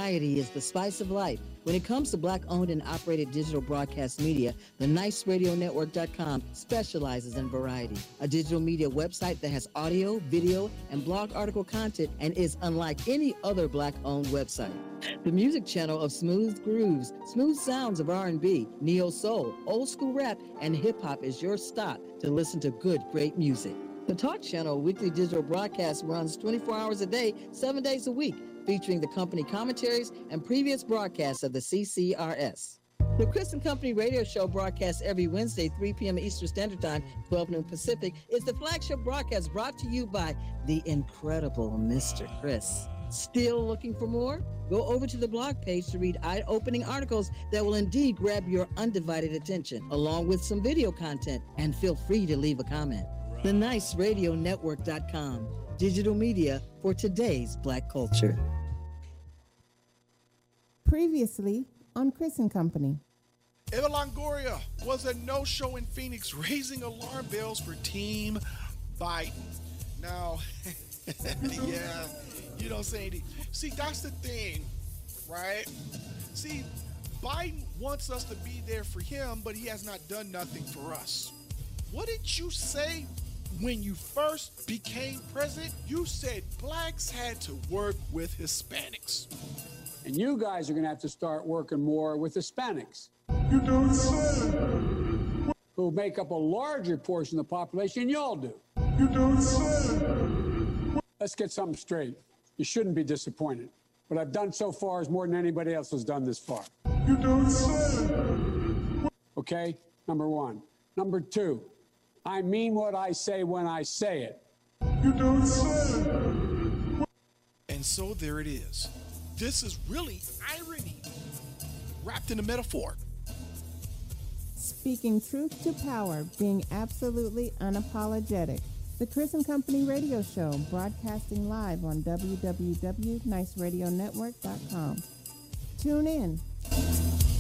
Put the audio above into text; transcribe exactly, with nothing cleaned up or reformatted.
Variety is the spice of life. When it comes to Black-owned and operated digital broadcast media, the nice radio network dot com specializes in variety, a digital media website that has audio, video, and blog article content and is unlike any other Black-owned website. The music channel of smooth grooves, smooth sounds of R and B, neo-soul, old-school rap, and hip-hop is your stop to listen to good, great music. The Talk Channel weekly digital broadcast runs twenty-four hours a day, seven days a week, featuring the company commentaries and previous broadcasts of the C C R S. The Chris and Company radio show broadcast every Wednesday, three p.m. Eastern Standard Time, twelve noon Pacific, is the flagship broadcast brought to you by the incredible Mister Chris. Still looking for more? Go over to the blog page to read eye-opening articles that will indeed grab your undivided attention, along with some video content, and feel free to leave a comment. the nice radio network dot com, digital media for today's Black culture. Previously on Chris and Company. Eva Longoria was a no-show in Phoenix, raising alarm bells for Team Biden. Now, yeah, you know what I'm saying? See, that's the thing, right? See, Biden wants us to be there for him, but he has not done nothing for us. What did you say when you first became president? You said blacks had to work with Hispanics. And you guys are going to have to start working more with Hispanics. You don't say. Who make up a larger portion of the population than y'all do. You don't say. Let's get something straight. You shouldn't be disappointed. What I've done so far is more than anybody else has done this far. You don't say. Okay, number one. Number two, I mean what I say when I say it. You don't say. And so there it is. This is really irony wrapped in a metaphor. Speaking truth to power, being absolutely unapologetic. The Chris and Company radio show, broadcasting live on w w w dot nice radio network dot com. Tune in